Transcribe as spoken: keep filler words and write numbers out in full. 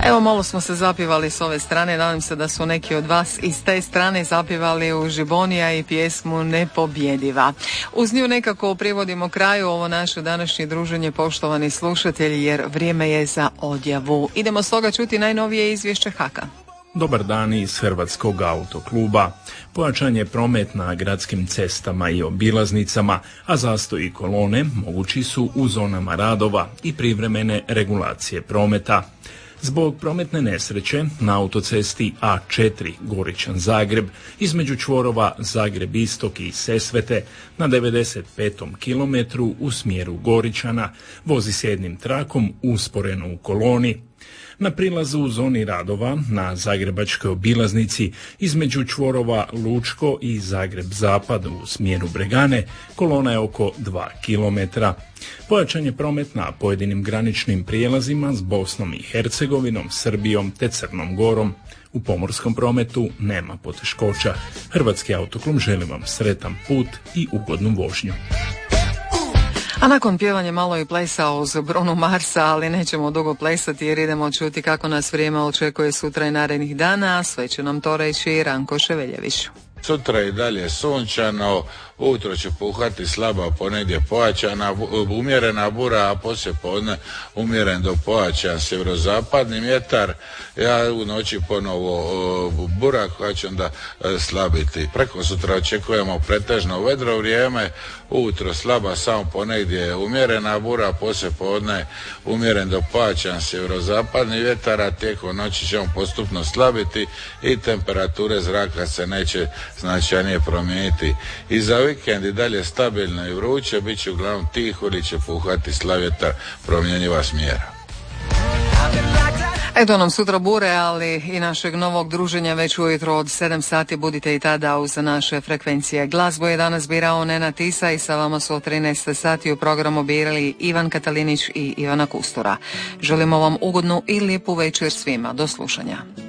Evo, malo smo se zapivali s ove strane, nadam se da su neki od vas iz te strane zapivali u Žibonija i pjesmu Nepobjediva. Uz nju nekako privodimo kraju ovo naše današnje druženje, poštovani slušatelji, jer vrijeme je za odjavu. Idemo stoga čuti najnovije izvješće Haka. Dobar dan iz Hrvatskog autokluba. Pojačan je promet na gradskim cestama i obilaznicama, a zastoj i kolone mogući su u zonama radova i privremene regulacije prometa. Zbog prometne nesreće na autocesti A četiri Goričan-Zagreb između čvorova Zagreb-Istok i Sesvete na devedeset petom kilometru u smjeru Goričana vozi s jednim trakom usporeno u koloni. Na prilazu u zoni radova na zagrebačkoj obilaznici između čvorova Lučko i Zagreb-Zapad u smjeru Bregane kolona je oko dva kilometra. Pojačan je promet na pojedinim graničnim prijelazima s Bosnom i Hercegovinom, Srbijom te Crnom Gorom. U pomorskom prometu nema poteškoća. Hrvatski autoklub želi vam sretan put i ugodnu vožnju. A nakon pjevanja malo i plesa uz Bruno Marsa, ali nećemo dugo plesati jer idemo čuti kako nas vrijeme očekuje sutra i narednih dana, a sve će nam to reći Ranko Ševeljević. Sutra i dalje sunčano, ujutro će puhati slaba, ponegdje pojačana, umjerena bura, a poslije podne umjeren do pojačan sjeverozapadni vjetar. Ja u noći ponovo bura koja će onda slabiti. Preko sutra očekujemo pretežno vedro vrijeme, ujutro slaba, samo ponegdje umjerena bura, poslije podne umjeren do pojačan sjeverozapadni vjetar, a tijekom noći ćemo postupno slabiti i temperature zraka se neće značajnije promijeniti. I za vikend i dalje stabilno i vruće, bit će uglavnom tiho ili će puhati slab vjetar promjenjiva smjera. Eto nam sutra bure, ali i našeg novog druženja već ujutro od sedam sati. Budite i tada uz naše frekvencije. Glazbu je danas birao Nenad Tisa i sa vama su od trinaest sati u programu birali Ivan Katalinić i Ivana Kustura. Želimo vam ugodnu i lijepu večer svima. Do slušanja.